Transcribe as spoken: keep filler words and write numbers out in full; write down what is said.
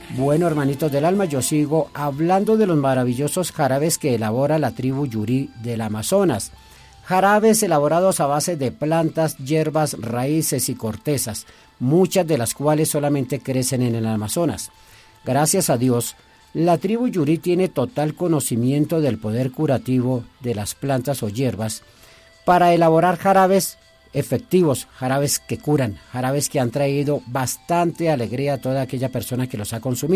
Bueno, hermanitos del alma, yo sigo hablando de los maravillosos jarabes que elabora la tribu Yuri del Amazonas. Jarabes elaborados a base de plantas, hierbas, raíces y cortezas, muchas de las cuales solamente crecen en el Amazonas. Gracias a Dios, la tribu Yuri tiene total conocimiento del poder curativo de las plantas o hierbas para elaborar jarabes efectivos, jarabes que curan, jarabes que han traído bastante alegría a toda aquella persona que los ha consumido.